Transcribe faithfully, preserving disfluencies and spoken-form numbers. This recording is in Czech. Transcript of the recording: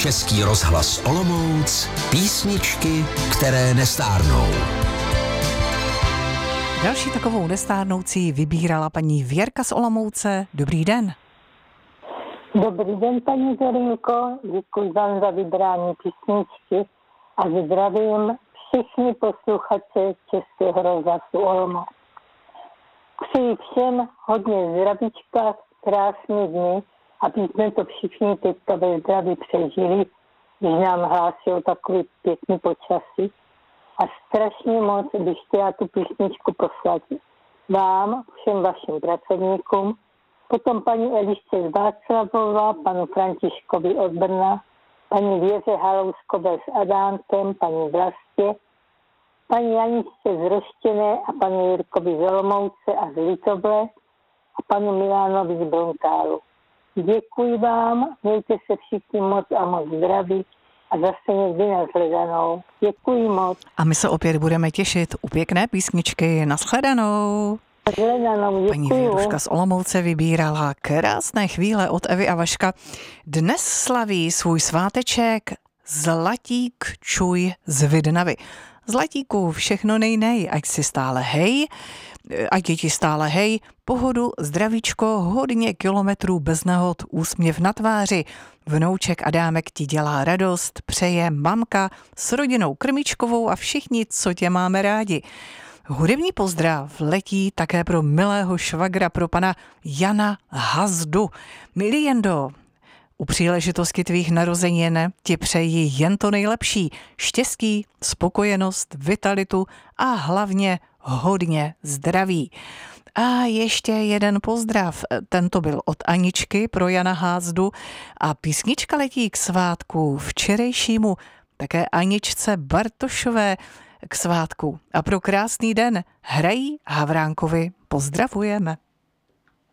Český rozhlas Olomouc, písničky, které nestárnou. Další takovou nestárnoucí vybírala paní Věrka z Olomouce. Dobrý den. Dobrý den, paní Zorinko. Děkuji vám za vybrání písničky a zdravím všichni posluchače Českého rozhlasu Olomouc. Přeji všem hodně zdravíčka, krásné dny, aby jsme to všichni teďka ve zdraví přežili, když nám hlásí o takový pěkný počasí. A strašně moc bych chtěla tu písničku poslat vám, všem vašim pracovníkům, potom paní Elišce z Václavova, panu Františkovi od Brna, paní Věře Halouskové s Adánkem, paní Vlastě, paní Janičce z Roštěné a panu Jirkovi z Olomouce a z Litovle a panu Milánovi z Bruntálu. Děkuji vám, mějte se všichni moc a moc zdraví a zase někdy nashledanou. Děkuji moc. A my se opět budeme těšit u pěkné písničky. Nashledanou. Nashledanou, Paní Věruška z Olomouce vybírala krásné chvíle od Evy a Vaška. Dnes slaví svůj sváteček Zlatík Čuj z Vidnavy. Zlatíku, všechno nejnej, ať si stále hej, ať je ti stále hej, pohodu, zdravíčko, hodně kilometrů bez nehod, úsměv na tváři. Vnouček Adámek ti dělá radost, přeje mamka s rodinou Krmičkovou a všichni, co tě máme rádi. Hudební pozdrav letí také pro milého švagra, pro pana Jana Hazdu. Milý Jendo, u příležitosti tvých narozenin ti přeji jen to nejlepší. Štěstí, spokojenost, vitalitu a hlavně hodně zdraví. A ještě jeden pozdrav. Tento byl od Aničky pro Jana Házdu a písnička letí k svátku včerejšímu také Aničce Bartošové k svátku. A pro krásný den hrají Havránkovi pozdravujeme.